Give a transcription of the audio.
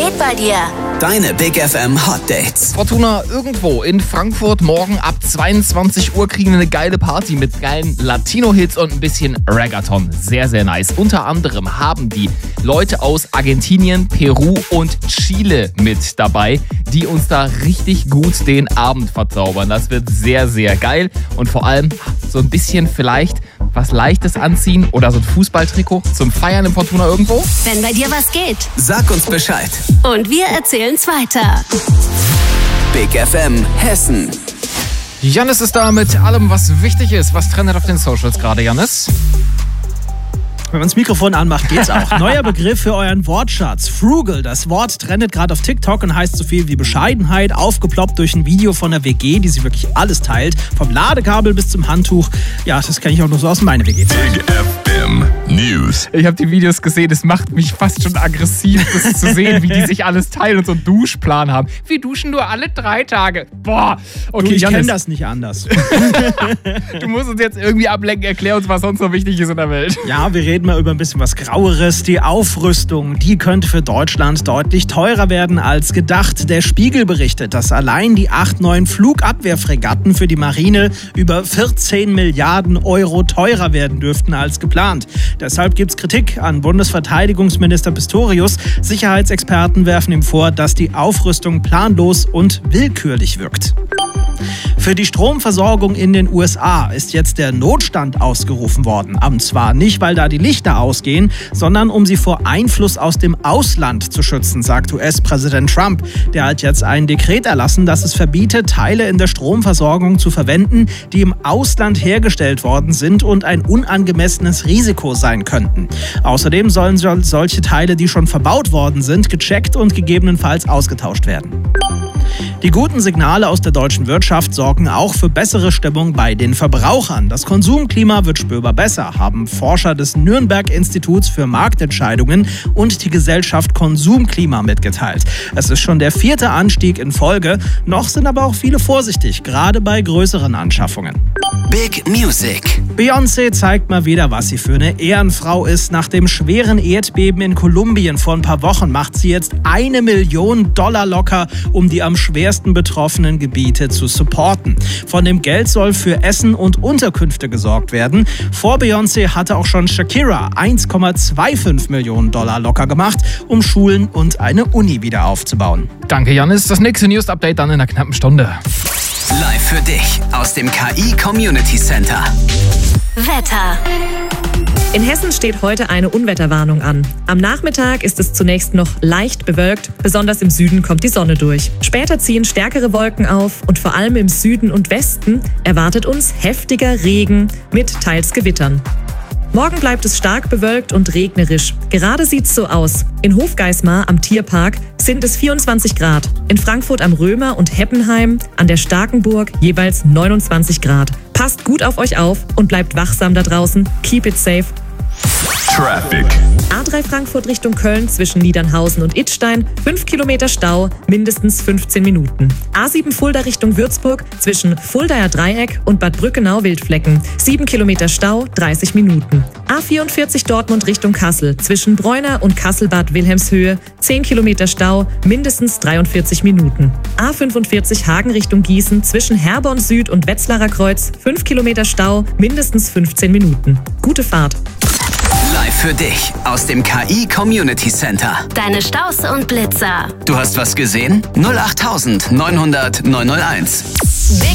geht bei dir? Deine Big FM Hot Dates. Fortuna, irgendwo in Frankfurt morgen ab 22 Uhr kriegen wir eine geile Party mit geilen Latino-Hits und ein bisschen Reggaeton. Sehr, sehr nice. Unter anderem haben die Leute aus Argentinien, Peru und Chile mit dabei, die uns da richtig gut den Abend verzaubern. Das wird sehr, sehr geil und vor allem so ein bisschen vielleicht was Leichtes anziehen oder so ein Fußballtrikot zum Feiern im Fortuna irgendwo. Wenn bei dir was geht. Sag uns Bescheid. Und wir erzählen's weiter. Big FM Hessen. Jannis ist da mit allem, was wichtig ist. Was trendet auf den Socials gerade, Jannis? Wenn man das Mikrofon anmacht, geht's auch. Neuer Begriff für euren Wortschatz. Frugal. Das Wort trendet gerade auf TikTok und heißt so viel wie Bescheidenheit. Aufgeploppt durch ein Video von der WG, die sich wirklich alles teilt. Vom Ladekabel bis zum Handtuch. Ja, das kenne ich auch nur so aus meiner WG. Big FM News. Ich habe die Videos gesehen, es macht mich fast schon aggressiv, das zu sehen, wie die sich alles teilen und so einen Duschplan haben. Wir duschen nur alle 3 Tage. Boah. Okay, Ich kenne das nicht anders. Du musst uns jetzt irgendwie ablenken, erklär uns, was sonst noch wichtig ist in der Welt. Ja, wir reden mal über ein bisschen was Graueres. Die Aufrüstung, die könnte für Deutschland deutlich teurer werden als gedacht. Der Spiegel berichtet, dass allein die 8 neuen Flugabwehrfregatten für die Marine über 14 Milliarden Euro teurer werden dürften als geplant. Deshalb gibt es Kritik an Bundesverteidigungsminister Pistorius. Sicherheitsexperten werfen ihm vor, dass die Aufrüstung planlos und willkürlich wirkt. Für die Stromversorgung in den USA ist jetzt der Notstand ausgerufen worden. Und zwar nicht, weil da die Lichter ausgehen, sondern um sie vor Einfluss aus dem Ausland zu schützen, sagt US-Präsident Trump. Der hat jetzt ein Dekret erlassen, das es verbietet, Teile in der Stromversorgung zu verwenden, die im Ausland hergestellt worden sind und ein unangemessenes Risiko sein könnten. Außerdem sollen solche Teile, die schon verbaut worden sind, gecheckt und gegebenenfalls ausgetauscht werden. Die guten Signale aus der deutschen Wirtschaft sorgen auch für bessere Stimmung bei den Verbrauchern. Das Konsumklima wird spürbar besser, haben Forscher des Nürnberg-Instituts für Marktentscheidungen und die Gesellschaft Konsumklima mitgeteilt. Es ist schon der 4. Anstieg in Folge, noch sind aber auch viele vorsichtig, gerade bei größeren Anschaffungen. Big Music. Beyoncé zeigt mal wieder, was sie für eine Ehrenfrau ist. Nach dem schweren Erdbeben in Kolumbien vor ein paar Wochen macht sie jetzt $1 Million locker, um die am schwersten betroffenen Gebiete zu supporten. Von dem Geld soll für Essen und Unterkünfte gesorgt werden. Vor Beyoncé hatte auch schon Shakira $1,25 Millionen locker gemacht, um Schulen und eine Uni wieder aufzubauen. Danke, Jannis. Das nächste News-Update dann in einer knappen Stunde. Live für dich aus dem KI Community Center. Wetter. In Hessen steht heute eine Unwetterwarnung an. Am Nachmittag ist es zunächst noch leicht bewölkt, besonders im Süden kommt die Sonne durch. Später ziehen stärkere Wolken auf und vor allem im Süden und Westen erwartet uns heftiger Regen mit teils Gewittern. Morgen bleibt es stark bewölkt und regnerisch. Gerade sieht's so aus. In Hofgeismar am Tierpark sind es 24 Grad. In Frankfurt am Römer und Heppenheim an der Starkenburg jeweils 29 Grad. Passt gut auf euch auf und bleibt wachsam da draußen. Keep it safe. Traffic. A3 Frankfurt Richtung Köln zwischen Niedernhausen und Idstein, 5 Kilometer Stau, mindestens 15 Minuten. A7 Fulda Richtung Würzburg zwischen Fuldaer Dreieck und Bad Brückenau-Wildflecken, 7 Kilometer Stau, 30 Minuten. A44 Dortmund Richtung Kassel zwischen Bräuner und Kasselbad Wilhelmshöhe, 10 Kilometer Stau, mindestens 43 Minuten. A45 Hagen Richtung Gießen zwischen Herborn Süd und Wetzlarer Kreuz, 5 Kilometer Stau, mindestens 15 Minuten. Gute Fahrt. Live für dich aus dem KI Community Center. Deine Staus und Blitzer. Du hast was gesehen? 08900 901. Big